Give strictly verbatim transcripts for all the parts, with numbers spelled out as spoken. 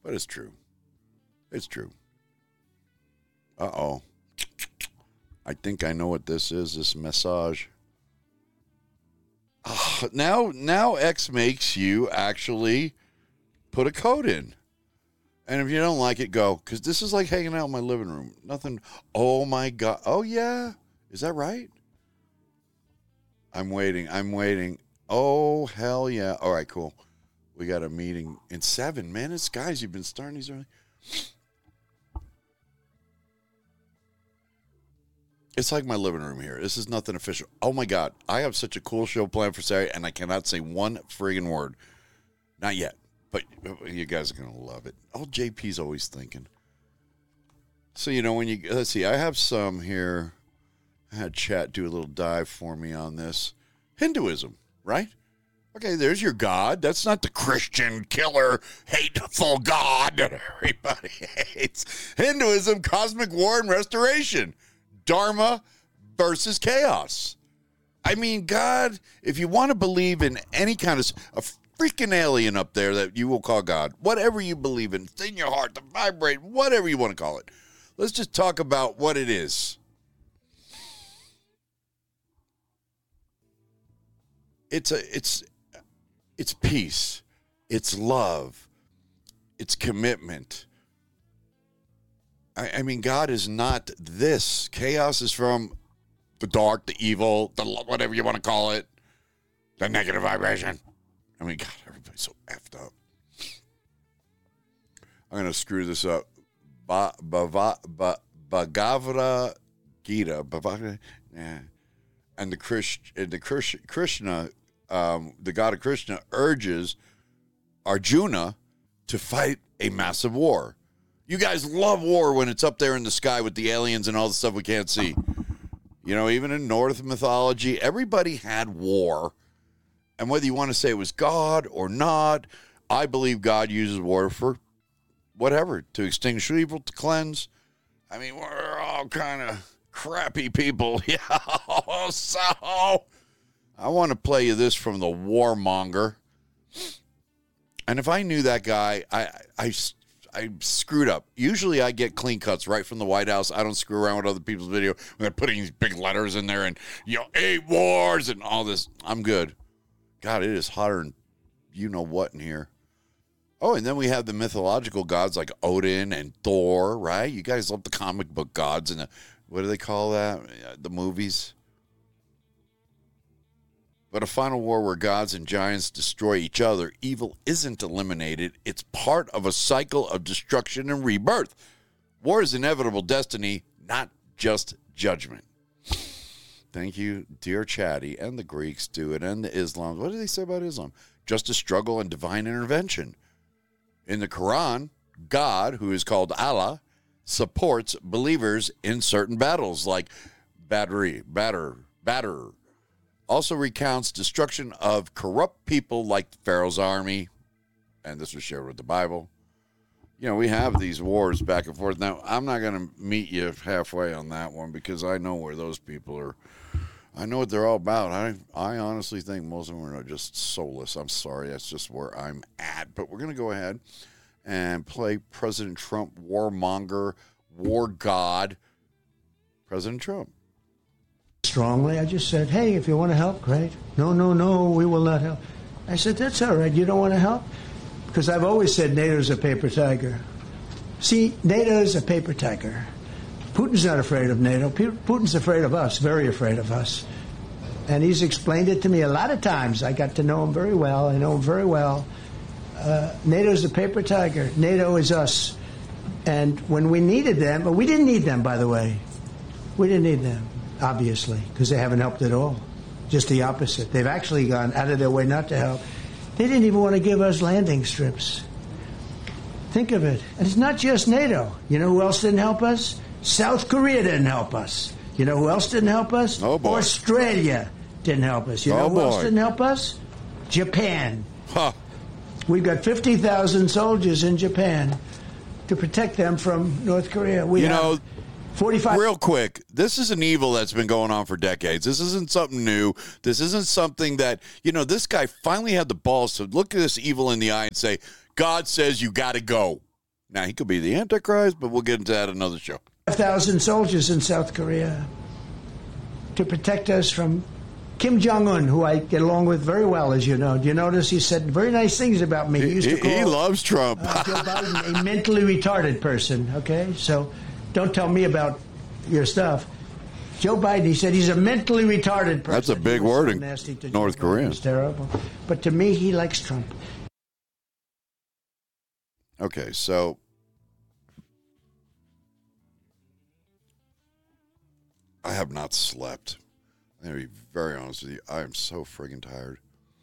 But it's true. It's true. Uh-oh. I think I know what this is, this massage. Oh, now, now X makes you actually put a code in. And if you don't like it, go. Because this is like hanging out in my living room. Nothing. Oh, my God. Oh, yeah. Is that right? I'm waiting. I'm waiting. Oh, hell yeah. All right, cool. We got a meeting in seven. Man, it's guys, you've been starting these early. It's like my living room here. This is nothing official. Oh, my God. I have such a cool show planned for Saturday, and I cannot say one friggin' word. Not yet. But you guys are going to love it. Oh, J P's always thinking. So, you know, when you, let's see, I have some here. I had chat do a little dive for me on this. Hinduism, right? Okay, there's your God. That's not the Christian killer, hateful God that everybody hates. Hinduism, cosmic war and restoration. Dharma versus chaos. I mean, God, if you want to believe in any kind of a freaking alien up there that you will call God, whatever you believe in, it's in your heart, to vibrate, whatever you want to call it. Let's just talk about what it is. It's a, it's, it's peace. It's love. It's commitment. I, I mean, God is not this. Chaos is from the dark, the evil, the whatever you want to call it, the negative vibration. I mean, God, everybody's so effed up. I'm going to screw this up. Ba, ba, ba, Bhagavad Gita. Bhagavad, yeah. And the, Christ, and the Krishna, um, the God of Krishna, urges Arjuna to fight a massive war. You guys love war when it's up there in the sky with the aliens and all the stuff we can't see. You know, even in Norse mythology, everybody had war. And whether you want to say it was God or not, I believe God uses war for whatever, to extinguish evil, to cleanse. I mean, we're all kind of crappy people. Yeah, so I want to play you this from the warmonger. And if I knew that guy, I, I, I screwed up. Usually I get clean cuts right from the White House. I don't screw around with other people's video when they're putting these big letters in there and, you know, eight wars and all this. I'm good. God, it is hotter than you know what in here. Oh, and then we have the mythological gods like Odin and Thor, right? You guys love the comic book gods and the, what do they call that? The movies. But a final war where gods and giants destroy each other, evil isn't eliminated. It's part of a cycle of destruction and rebirth. War is inevitable destiny, not just judgment. Thank you, dear Chatty, and the Greeks do it, and the Islam. What do they say about Islam? Just a struggle and divine intervention. In the Quran, God, who is called Allah, supports believers in certain battles, like Badri, Badr, Badr. Also recounts destruction of corrupt people like Pharaoh's army, and this was shared with the Bible. You know, we have these wars back and forth. Now, I'm not going to meet you halfway on that one because I know where those people are. I know what they're all about. I I honestly think most of them are just soulless. I'm sorry. That's just where I'm at. But we're going to go ahead and play President Trump, warmonger, war god, President Trump. Strongly, I just said, hey, if you want to help, great. No, no, no, we will not help. I said, that's all right. You don't want to help? Because I've always said NATO's a paper tiger. See, NATO's a paper tiger. Putin's not afraid of NATO. Putin's afraid of us, very afraid of us. And he's explained it to me a lot of times. I got to know him very well. I know him very well. Uh, NATO's a paper tiger. NATO is us. And when we needed them, but we didn't need them, by the way. We didn't need them, obviously, because they haven't helped at all. Just the opposite. They've actually gone out of their way not to help. They didn't even want to give us landing strips. Think of it. And it's not just NATO. You know who else didn't help us? South Korea didn't help us. You know who else didn't help us? Oh, boy. Australia didn't help us. You know oh, who boy. else didn't help us? Japan. Huh. We've got fifty thousand soldiers in Japan to protect them from North Korea. We you have know, forty-five. Real quick, this is an evil that's been going on for decades. This isn't something new. This isn't something that, you know, this guy finally had the balls to look at this evil in the eye and say, God says you got to go. Now, he could be the Antichrist, but we'll get into that another show. five thousand soldiers in South Korea to protect us from Kim Jong-un, who I get along with very well, as you know. Do you notice he said very nice things about me? He, he, used to call, he loves Trump. uh, Joe Biden a mentally retarded person, okay? So don't tell me about your stuff. Joe Biden, he said he's a mentally retarded person. That's a big word in nasty to North Joe Biden. Korea. It's terrible. But to me, he likes Trump. Okay, so I have not slept. I'm going to be very honest with you. I am so friggin' tired.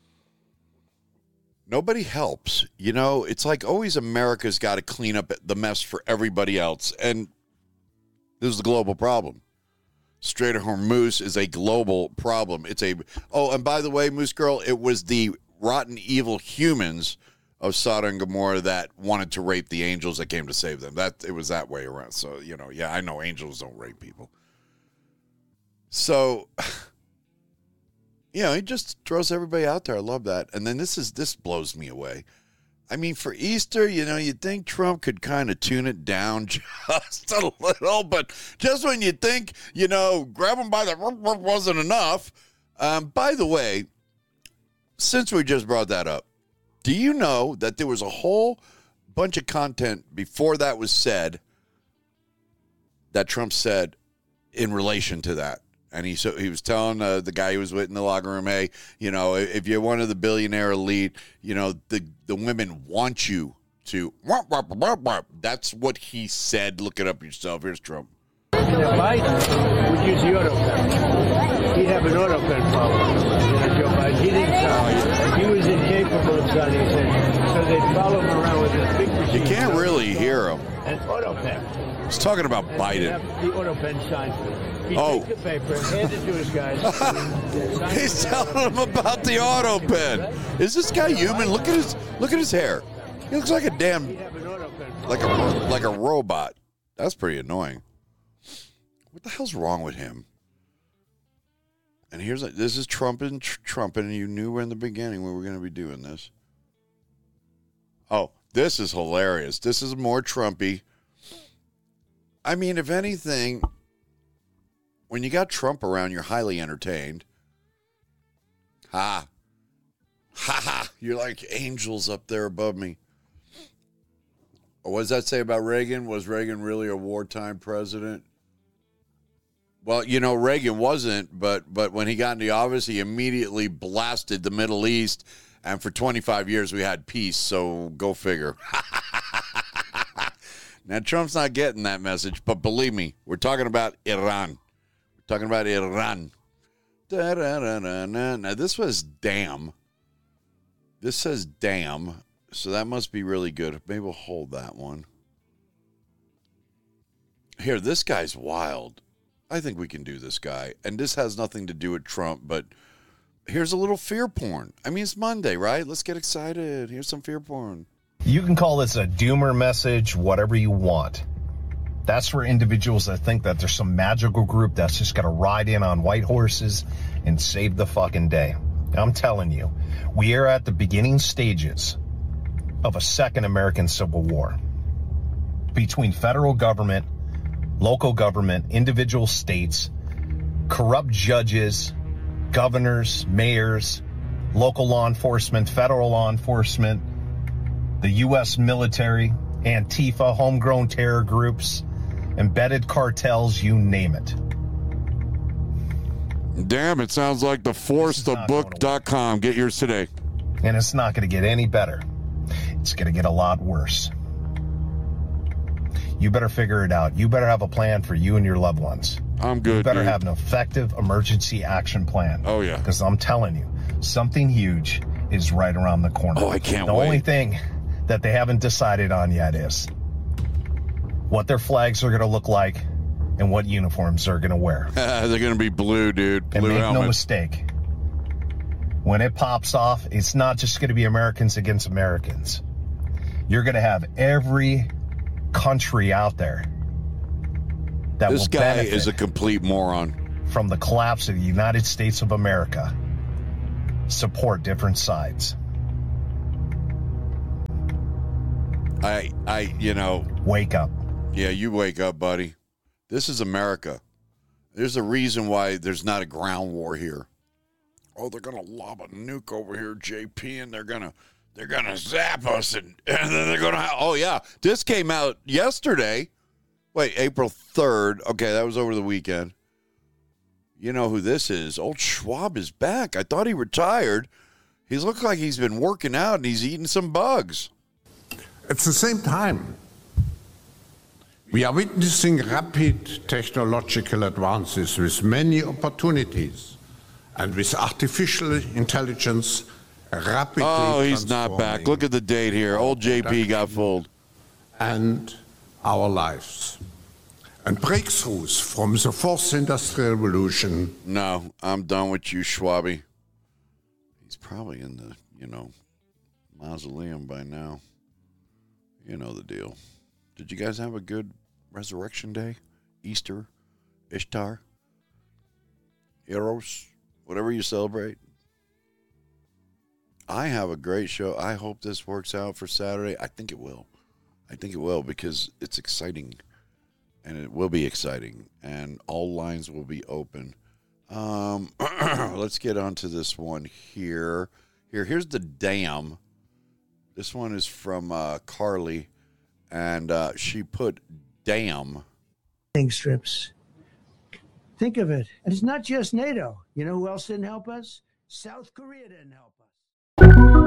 Nobody helps. You know, it's like always America's got to clean up the mess for everybody else. And this is the global problem. Strait of Hormuz is a global problem. It's a, oh, and by the way, Moose Girl, it was the rotten, evil humans of Sodom and Gomorrah that wanted to rape the angels that came to save them. That it was that way around. So, you know, yeah, I know angels don't rape people. So, you know, he just throws everybody out there. I love that. And then this is this blows me away. I mean, for Easter, you know, you'd think Trump could kind of tune it down just a little, but just when you think, you know, grab him by the wasn't enough. Um, by the way, since we just brought that up, do you know that there was a whole bunch of content before that was said that Trump said in relation to that? And he so he was telling uh, the guy he was with in the locker room, hey, you know, if you're one of the billionaire elite, you know, the, the women want you to. That's what he said. Look it up yourself. Here's Trump. Biden would use the auto pen. He'd have an auto pen problem. You know, Joe Biden. He didn't sign. He was incapable of signing. He said, so they'd follow him around with this big machine. You can't really hear him. An auto pen. He's talking about and Biden. Have the auto pen signed for him. He'd Oh. take the paper, hand it to his guys. He's telling him about the auto pen. Is this guy human? Look at his look at his hair. He looks like a damn like a like a robot. That's pretty annoying. What the hell's wrong with him? And here's this is Trump and Trump, and you knew in the beginning we were going to be doing this. Oh, this is hilarious. This is more Trumpy. I mean, if anything, when you got Trump around, you're highly entertained. Ha. Ha ha. You're like angels up there above me. What does that say about Reagan? Was Reagan really a wartime president? Well, you know, Reagan wasn't, but but when he got into office, he immediately blasted the Middle East, and for twenty-five years we had peace, so go figure. Now, Trump's not getting that message, but believe me, we're talking about Iran. We're talking about Iran. Da-da-da-da-da. Now, this was damn. This says damn, so that must be really good. Maybe we'll hold that one. Here, this guy's wild. I think we can do this guy. And this has nothing to do with Trump, but here's a little fear porn. I mean, it's Monday, right? Let's get excited. Here's some fear porn. You can call this a doomer message, whatever you want. That's for individuals that think that there's some magical group that's just going to ride in on white horses and save the fucking day. I'm telling you, we are at the beginning stages of a second American Civil War between federal government, local government, individual states, corrupt judges, governors, mayors, local law enforcement, federal law enforcement, the U S military, Antifa, homegrown terror groups, embedded cartels, you name it. Damn, it sounds like the force the book dot com. Get yours today. And it's not going to get any better. It's going to get a lot worse. You better figure it out. You better have a plan for you and your loved ones. I'm good. You better dude. have an effective emergency action plan. Oh, yeah. Because I'm telling you, something huge is right around the corner. Oh, I can't the wait. The only thing that they haven't decided on yet is what their flags are going to look like and what uniforms they're going to wear. They're going to be blue, dude. Blue and make helmet. no mistake, when it pops off, it's not just going to be Americans against Americans. You're going to have every country out there that this will guy benefit is a complete moron. from the collapse of the United States of America. Support different sides. I, I, you know. Wake up. Yeah, you wake up, buddy. This is America. There's a reason why there's not a ground war here. Oh, they're gonna lob a nuke over here, J P, and they're gonna they're gonna zap us, and, and then they're gonna. Have, oh yeah, this came out yesterday. Wait, April third. Okay, that was over the weekend. You know who this is? Old Schwab is back. I thought he retired. He's looked like he's been working out and he's eating some bugs. At the same time, we are witnessing rapid technological advances with many opportunities, and with artificial intelligence rapidly Oh, he's not back. Look at the date here. Old J P got fooled. And our lives. And breakthroughs from the fourth industrial revolution. No, I'm done with you, Schwabi. He's probably in the, you know, mausoleum by now. You know the deal. Did you guys have a good Resurrection Day? Easter? Ishtar? Eros? Whatever you celebrate. I have a great show. I hope this works out for Saturday. I think it will. I think it will because it's exciting. And it will be exciting. And all lines will be open. Um, let's get on to this one here. Here, here's the dam. This one is from uh, Carly. And uh, she put dam. Strips. Think of it. And it's not just NATO. You know who else didn't help us? South Korea didn't help us.